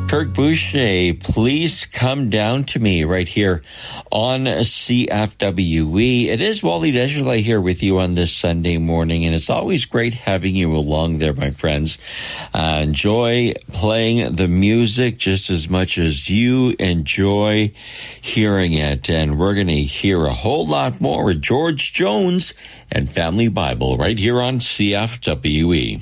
Kirk Boucher, Please Come Down to Me, right here on CFWE. It is Wally Deschler here with you on this Sunday morning, and it's always great having you along there, my friends. Enjoy playing the music just as much as you enjoy hearing it, and we're going to hear a whole lot more with George Jones and Family Bible right here on CFWE.